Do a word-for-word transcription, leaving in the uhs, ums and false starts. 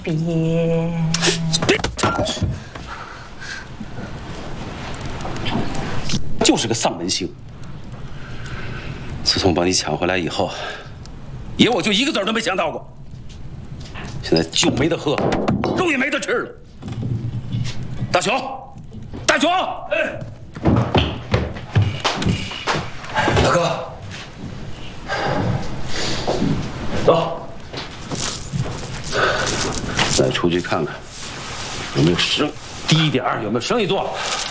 别， 就是个丧门星。自从把你抢回来以后，爷我就一个子儿都没想到过。现在酒没得喝，肉也没得吃了。大雄，大雄，哎，大哥，走，再出去看看，有没有生低一点，有没有生意做。